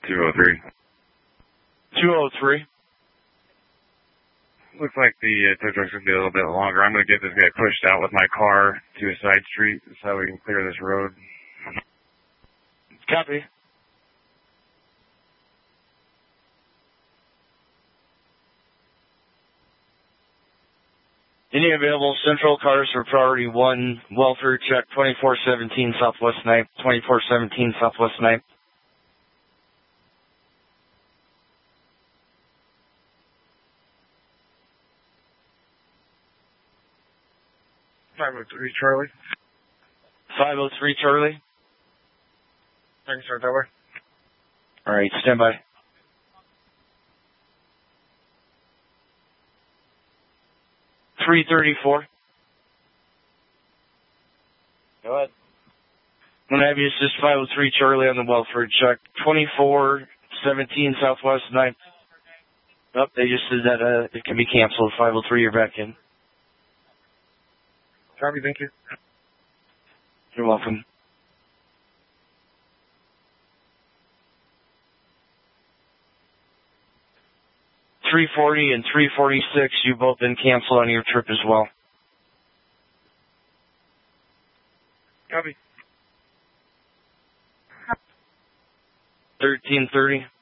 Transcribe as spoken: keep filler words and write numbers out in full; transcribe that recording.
two oh three. two oh three. Looks like the uh, tow truck's going to be a little bit longer. I'm going to get this guy pushed out with my car to a side street so we can clear this road. Copy. Any available central cars for priority one, welfare check twenty-four seventeen Southwest Ninth, twenty-four seventeen Southwest Ninth. five oh three Charlie. five oh three Charlie. Thanks, sir, Tower. Alright, stand by. three thirty-four. Go ahead. I'm going to have you assist five oh three Charlie on the welfare check. twenty-four seventeen Southwest Ninth. Oh, they just said that uh, it can be canceled. five oh three, you're back in. Copy, thank you. You're welcome. three forty and three forty-six, you've both been canceled on your trip as well. Copy. thirteen thirty.